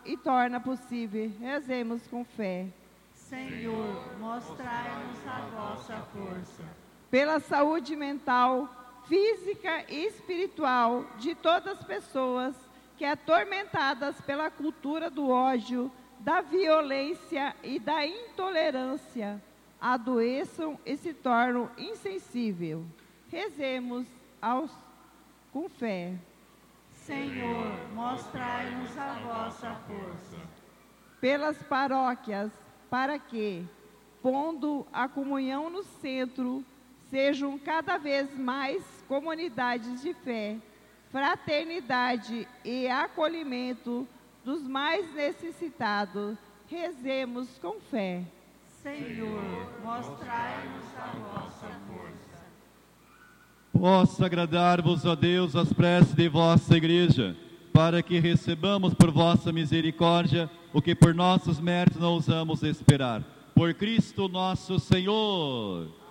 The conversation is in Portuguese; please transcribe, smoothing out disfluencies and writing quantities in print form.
e torna possível. Rezemos com fé. Senhor, mostrai-nos a vossa força. Pela saúde mental, física e espiritual de todas as pessoas que, atormentadas pela cultura do ódio, da violência e da intolerância, adoeçam e se tornam insensíveis. Rezemos com fé. Senhor, mostrai-nos a vossa força. Pelas paróquias, para que, pondo a comunhão no centro, sejam cada vez mais comunidades de fé, fraternidade e acolhimento dos mais necessitados. Rezemos com fé. Senhor, mostrai-nos a vossa força. Possa agradar-vos, ó Deus, as preces de vossa Igreja, para que recebamos por vossa misericórdia o que por nossos méritos não ousamos esperar. Por Cristo nosso Senhor.